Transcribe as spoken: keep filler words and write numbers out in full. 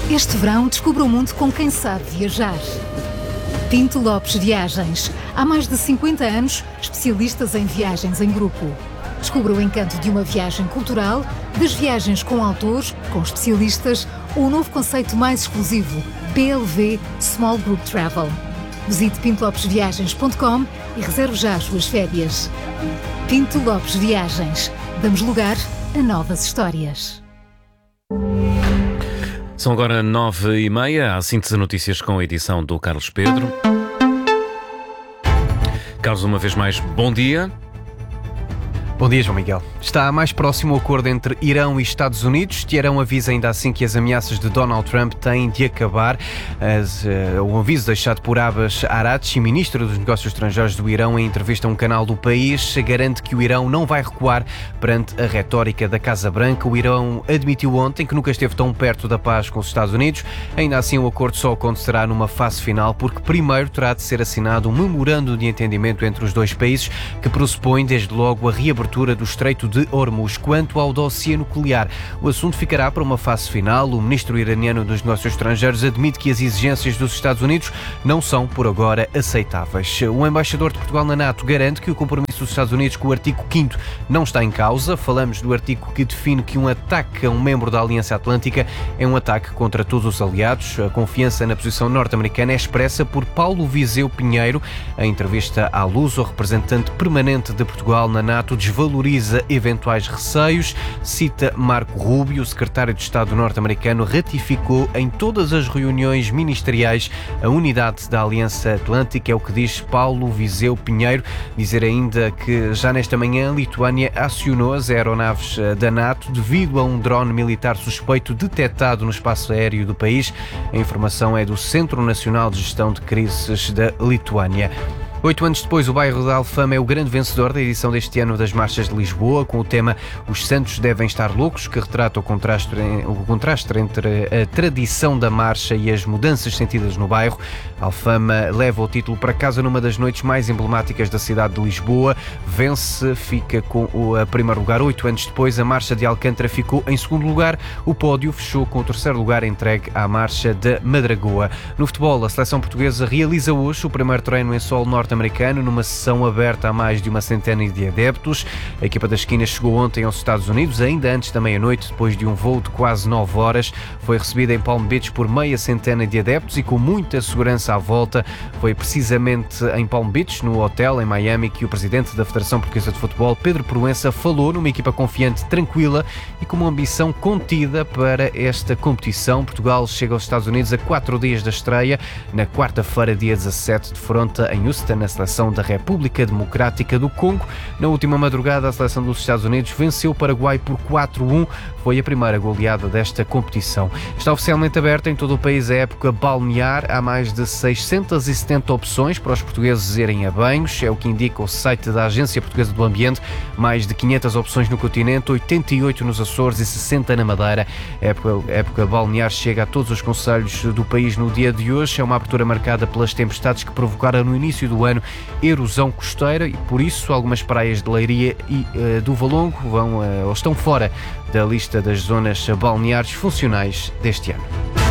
Este verão, descubra o mundo com quem sabe viajar. Pinto Lopes Viagens. Há mais de cinquenta anos, especialistas em viagens em grupo. Descubra o encanto de uma viagem cultural, das viagens com autores, com especialistas ou o novo conceito mais exclusivo, P L V Small Group Travel. Visite pinto lopes viagens ponto com e reserve já as suas férias. Pinto Lopes Viagens. Damos lugar a novas histórias. São agora nove e meia, a síntese de notícias com a edição do Carlos Pedro. Carlos, uma vez mais, bom dia. Bom dia, João Miguel. Está mais próximo o acordo entre Irão e Estados Unidos. Teherão avisa ainda assim que as ameaças de Donald Trump têm de acabar. As, uh, o aviso deixado por Abbas Araghchi, ministro dos Negócios Estrangeiros do Irão, em entrevista a um canal do país, garante que o Irão não vai recuar perante a retórica da Casa Branca. O Irão admitiu ontem que nunca esteve tão perto da paz com os Estados Unidos. Ainda assim, o acordo só acontecerá numa fase final, porque primeiro terá de ser assinado um memorando de entendimento entre os dois países, que pressupõe desde logo a reabertura do Estreito de Hormuz. Quanto ao dossiê nuclear, o assunto ficará para uma fase final. O ministro iraniano dos Negócios Estrangeiros admite que as exigências dos Estados Unidos não são, por agora, aceitáveis. O embaixador de Portugal na NATO garante que o compromisso dos Estados Unidos com o artigo quinto não está em causa. Falamos do artigo que define que um ataque a um membro da Aliança Atlântica é um ataque contra todos os aliados. A confiança na posição norte-americana é expressa por Paulo Viseu Pinheiro. Em entrevista à Luz, o representante permanente de Portugal na NATO desvaloriza eventuais receios. Cita Marco Rubio, o secretário de Estado norte-americano, ratificou em todas as reuniões ministeriais a unidade da Aliança Atlântica, é o que diz Paulo Viseu Pinheiro. Dizer ainda que já nesta manhã a Lituânia acionou as aeronaves da NATO devido a um drone militar suspeito detectado no espaço aéreo do país. A informação é do Centro Nacional de Gestão de Crises da Lituânia. Oito anos depois, o bairro da Alfama é o grande vencedor da edição deste ano das Marchas de Lisboa, com o tema Os Santos Devem Estar Loucos, que retrata o contraste, o contraste entre a tradição da marcha e as mudanças sentidas no bairro. A Alfama leva o título para casa numa das noites mais emblemáticas da cidade de Lisboa. Vence, fica com o a primeiro lugar. Oito anos depois, a Marcha de Alcântara ficou em segundo lugar. O pódio fechou com o terceiro lugar entregue à Marcha da Madragoa. No futebol, a seleção portuguesa realiza hoje o primeiro treino em solo norte-americano, numa sessão aberta a mais de uma centena de adeptos. A equipa das esquinas chegou ontem aos Estados Unidos, ainda antes da meia-noite, depois de um voo de quase nove horas. Foi recebida em Palm Beach por meia centena de adeptos e com muita segurança à volta. Foi precisamente em Palm Beach, no hotel em Miami, que o presidente da Federação Portuguesa de Futebol, Pedro Proença, falou numa equipa confiante, tranquila e com uma ambição contida para esta competição. Portugal chega aos Estados Unidos a quatro dias da estreia. Na quarta-feira, dia dezassete, defronta em Houston a seleção da República Democrática do Congo. Na última madrugada, a seleção dos Estados Unidos venceu o Paraguai por quatro a um. Foi a primeira goleada desta competição. Está oficialmente aberta em todo o país a época balnear. Há mais de seiscentas e setenta opções para os portugueses irem a banhos. É o que indica o site da Agência Portuguesa do Ambiente. Mais de quinhentas opções no continente, oitenta e oito nos Açores e sessenta na Madeira. A época, a época balnear chega a todos os concelhos do país no dia de hoje. É uma abertura marcada pelas tempestades que provocaram no início do ano erosão costeira e, por isso, algumas praias de Leiria e uh, do Valongo vão, uh, ou estão fora da lista das zonas balneares funcionais deste ano.